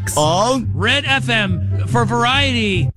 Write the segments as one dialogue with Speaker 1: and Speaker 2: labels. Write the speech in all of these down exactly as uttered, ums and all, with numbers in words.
Speaker 1: Mix.
Speaker 2: On
Speaker 3: Red F M for variety.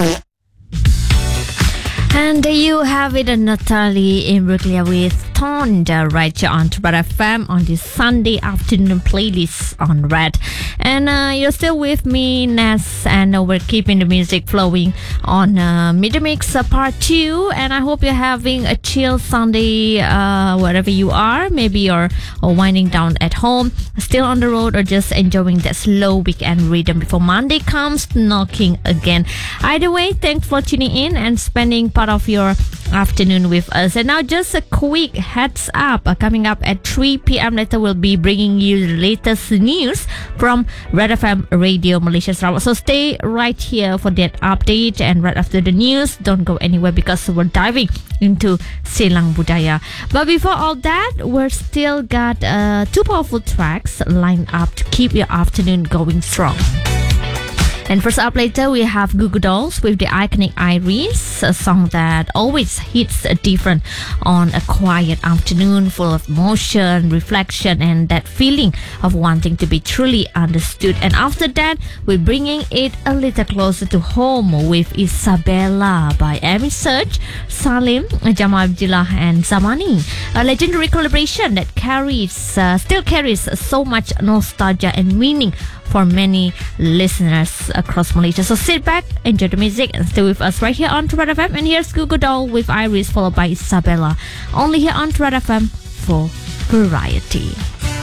Speaker 1: And there you have it, Natalie Imbruglia with Tonda right here on Red F M on this Sunday afternoon playlist on Red. And uh, you're still with me, Ness, and uh, we're keeping the music flowing on uh, Mid Mix uh, Part two. And I hope you're having a chill Sunday uh, wherever you are. Maybe you're uh, winding down at home, still on the road, or just enjoying that slow weekend rhythm before Monday comes knocking again. Either way, thanks for tuning in and spending part of your afternoon with us. And now just a quick heads up, uh, coming up at three p.m. later we'll be bringing you the latest news from Red F M Radio Malaysia Sarawak. So stay right here for that update, and right after the news, don't go anywhere because we're diving into Silang Budaya. But before all that, we're still got uh, two powerful tracks lined up to keep your afternoon going strong. And first up later, we have Goo Goo Dolls with the iconic Iris, a song that always hits different on a quiet afternoon full of motion, reflection, and that feeling of wanting to be truly understood. And after that, we're bringing it a little closer to home with Isabella by Amy Search, Salim, Jamal Abdullah, and Zamani. A legendary collaboration that carries, uh, still carries so much nostalgia and meaning for many listeners across Malaysia. So sit back, enjoy the music, and stay with us right here on Red F M. And here's Goo Goo Doll with Iris, followed by Isabella, only here on Red F M for variety.